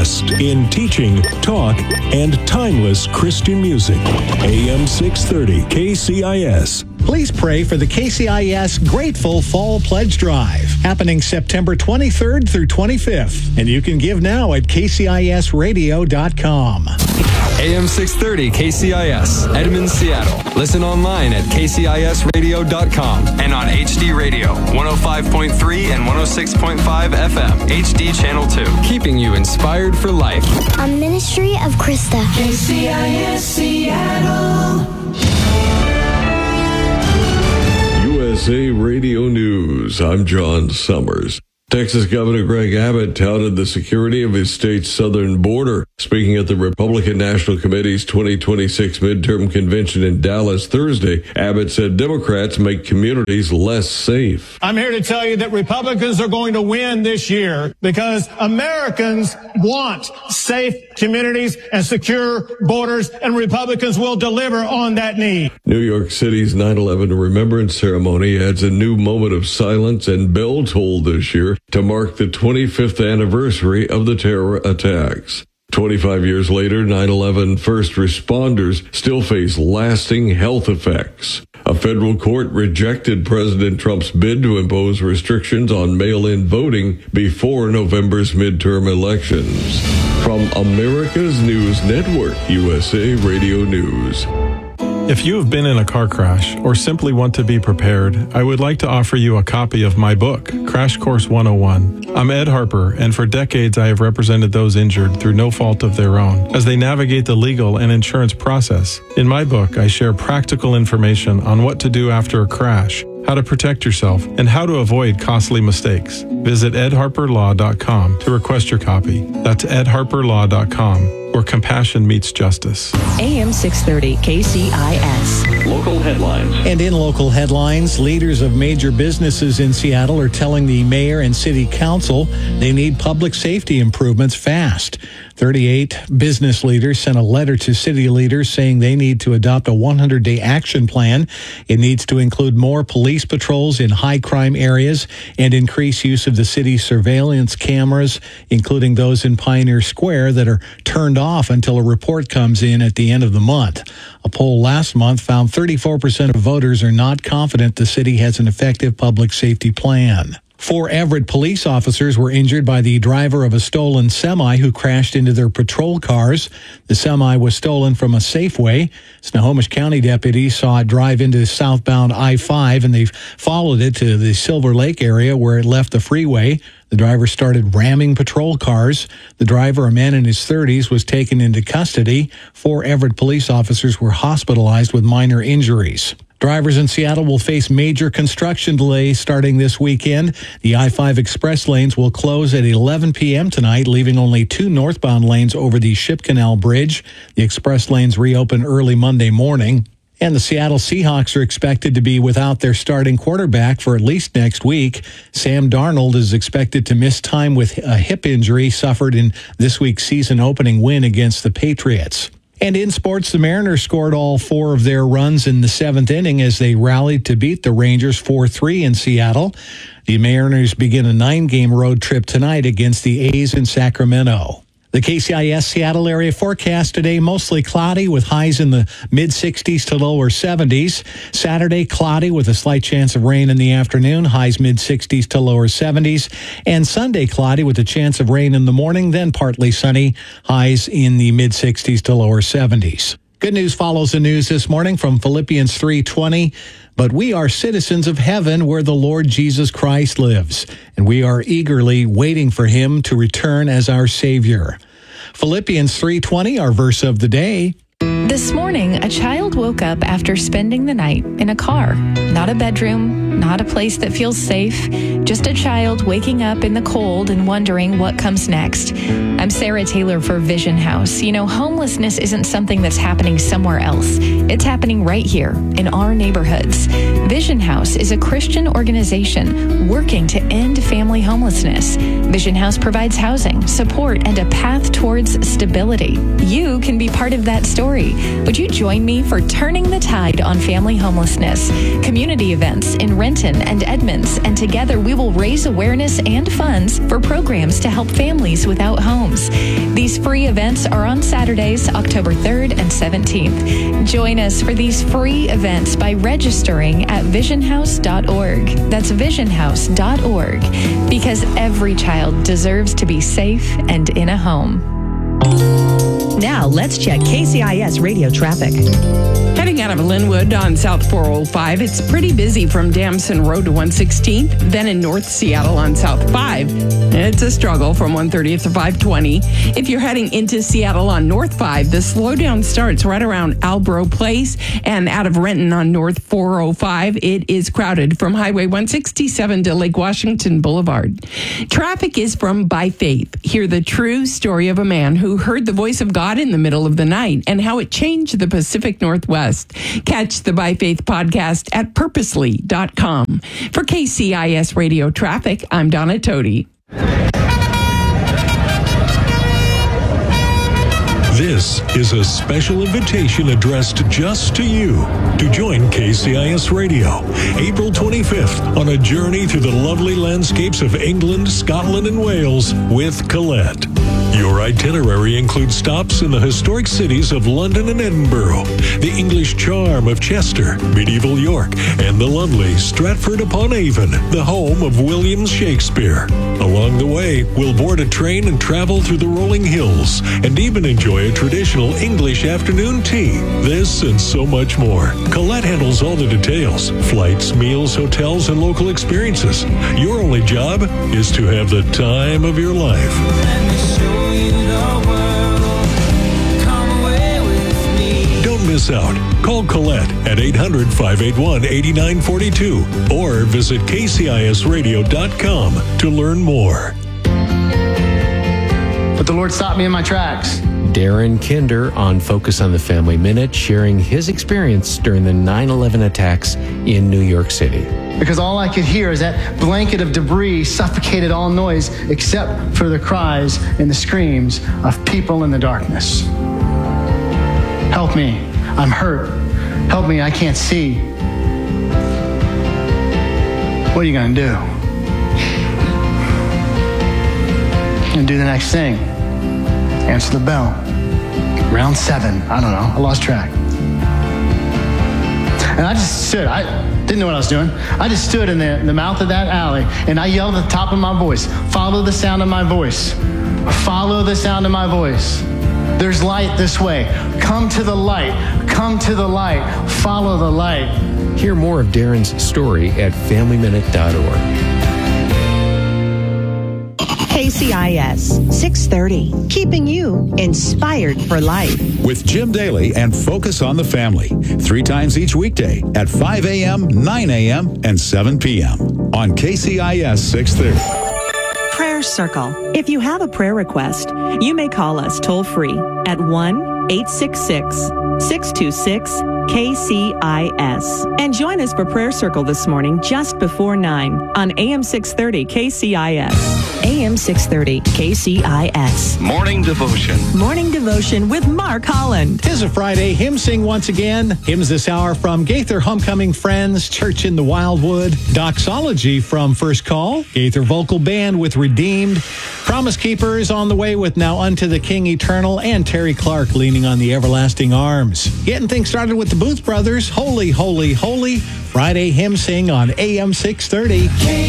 best in teaching, talk, and timeless Christian music. AM 630 KCIS. Please pray for the KCIS Grateful Fall Pledge Drive, happening September 23rd through 25th. And you can give now at kcisradio.com. AM 630 KCIS, Edmond, Seattle. Listen online at kcisradio.com and on HD Radio, 105.3 and 106.5 FM, HD Channel 2. Keeping you inspired for life. A ministry of Krista. KCIS Seattle. USA Radio News. I'm John Summers. Texas Governor Greg Abbott touted the security of his state's southern border. Speaking at the Republican National Committee's 2026 midterm convention in Dallas Thursday, Abbott said Democrats make communities less safe. I'm here to tell you that Republicans are going to win this year because Americans want safe communities and secure borders, and Republicans will deliver on that need. New York City's 9/11 Remembrance Ceremony adds a new moment of silence and bell toll this year to mark the 25th anniversary of the terror attacks. 25 years later, 9/11 first responders still face lasting health effects. A federal court rejected President Trump's bid to impose restrictions on mail-in voting before November's midterm elections. From America's News Network, USA Radio News. If you have been in a car crash or simply want to be prepared, I would like to offer you a copy of my book, Crash Course 101. I'm Ed Harper, and for decades I have represented those injured through no fault of their own as they navigate the legal and insurance process. In my book, I share practical information on what to do after a crash, how to protect yourself, and how to avoid costly mistakes. Visit edharperlaw.com to request your copy. That's edharperlaw.com, where compassion meets justice. AM 630 KCIS. Local headlines. And in local headlines, leaders of major businesses in Seattle are telling the mayor and city council they need public safety improvements fast. 38 business leaders sent a letter to city leaders saying they need to adopt a 100-day action plan. It needs to include more police patrols in high-crime areas and increase use of the city's surveillance cameras, including those in Pioneer Square that are turned off until a report comes in at the end of the month. A poll last month found 34% of voters are not confident the city has an effective public safety plan. 4 Everett police officers were injured by the driver of a stolen semi who crashed into their patrol cars. The semi was stolen from a Safeway. Snohomish County deputies saw it drive into southbound I-5, and they followed it to the Silver Lake area where it left the freeway. The driver started ramming patrol cars. The driver, a man in his 30s, was taken into custody. 4 Everett police officers were hospitalized with minor injuries. Drivers in Seattle will face major construction delays starting this weekend. The I-5 express lanes will close at 11 p.m. tonight, leaving only 2 northbound lanes over the Ship Canal Bridge. The express lanes reopen early Monday morning. And the Seattle Seahawks are expected to be without their starting quarterback for at least next week. Sam Darnold is expected to miss time with a hip injury suffered in this week's season-opening win against the Patriots. And in sports, the Mariners scored all 4 of their runs in the 7th inning as they rallied to beat the Rangers 4-3 in Seattle. The Mariners begin a 9-game road trip tonight against the A's in Sacramento. The KCIS Seattle area forecast today, mostly cloudy with highs in the mid-60s to lower 70s. Saturday, cloudy with a slight chance of rain in the afternoon, highs mid-60s to lower 70s. And Sunday, cloudy with a chance of rain in the morning, then partly sunny, highs in the mid-60s to lower 70s. Good news follows the news this morning from Philippians 3:20. But we are citizens of heaven where the Lord Jesus Christ lives, and we are eagerly waiting for him to return as our Savior. Philippians 3:20, our verse of the day. This morning, a child woke up after spending the night in a car. Not a bedroom, not a place that feels safe, just a child waking up in the cold and wondering what comes next. I'm Sarah Taylor for Vision House. You know, homelessness isn't something that's happening somewhere else. It's happening right here in our neighborhoods. Vision House is a Christian organization working to end family homelessness. Vision House provides housing, support, and a path towards stability. You can be part of that story. story. Would you join me for Turning the Tide on Family Homelessness? Community events in Renton and Edmonds, and together we will raise awareness and funds for programs to help families without homes. These free events are on Saturdays, October 3rd and 17th. Join us for these free events by registering at visionhouse.org. That's visionhouse.org, because every child deserves to be safe and in a home. Now, let's check KCIS radio traffic. Heading out of Linwood on South 405, it's pretty busy from Damson Road to 116th. Then in North Seattle on South 5, it's a struggle from 130th to 520. If you're heading into Seattle on North 5, the slowdown starts right around Albro Place, and out of Renton on North 405, it is crowded from Highway 167 to Lake Washington Boulevard. Traffic is from By Faith. Hear the true story of a man who heard the voice of God in the middle of the night and how it changed the Pacific Northwest. Catch the By Faith podcast at purposely.com. For KCIS Radio Traffic, I'm Donna Toti. This is a special invitation addressed just to you to join KCIS Radio April 25th on a journey through the lovely landscapes of England, Scotland, and Wales with Colette. Your itinerary includes stops in the historic cities of London and Edinburgh, the English charm of Chester, medieval York, and the lovely Stratford-upon-Avon, the home of William Shakespeare. Along the way, we'll board a train and travel through the rolling hills, and even enjoy a traditional English afternoon tea. This and so much more. Colette handles all the details: flights, meals, hotels, and local experiences. Your only job is to have the time of your life. Don't miss out. Call Colette at 800-581-8942 or visit kcisradio.com to learn more. But the Lord stopped me in my tracks. Darren Kinder on Focus on the Family Minute, sharing his experience during the 9/11 attacks in New York City. Because all I could hear is that blanket of debris suffocated all noise except for the cries and the screams of people in the darkness. Help me, I'm hurt. Help me, I can't see. What are you going to do? And do the next thing. Answer the bell. Round 7. I don't know. I lost track. And I just stood. I didn't know what I was doing. I just stood in the mouth of that alley, and I yelled at the top of my voice, follow the sound of my voice. Follow the sound of my voice. There's light this way. Come to the light. Come to the light. Follow the light. Hear more of Darren's story at FamilyMinute.org. KCIS 630, keeping you inspired for life. With Jim Daly and Focus on the Family, 3 times each weekday at 5 a.m., 9 a.m., and 7 p.m. on KCIS 630. Prayer Circle. If you have a prayer request, you may call us toll-free at 1-866-626-KCIS. And join us for Prayer Circle this morning just before 9 on AM 630 KCIS. AM 630 KCIS. Morning Devotion. Morning Devotion with Mark Holland. 'Tis a Friday. Hymn sing once again. Hymns this hour from Gaither Homecoming Friends, Church in the Wildwood. Doxology from First Call. Gaither Vocal Band with Redeemed. Promise Keepers on the way with Now Unto the King Eternal. And Terry Clark leaning on the everlasting arms. Getting things started with the Booth Brothers. Holy, Holy, Holy. Friday hymn sing on AM 630.